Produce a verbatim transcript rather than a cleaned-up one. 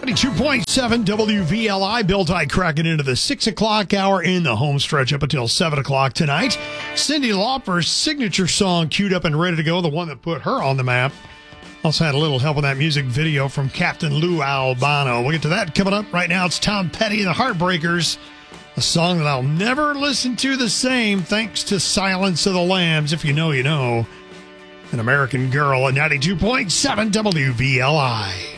ninety-two point seven W V L I. Bill Ty cracking into the six o'clock hour in the home stretch up until seven o'clock tonight. Cyndi Lauper's signature song queued up and ready to go, the one that put her on the map. Also had a little help in that music video from Captain Lou Albano. We'll get to that coming up. Right now, it's Tom Petty and the Heartbreakers, a song that I'll never listen to the same thanks to Silence of the Lambs. If you know, you know. An American Girl at ninety-two point seven W V L I.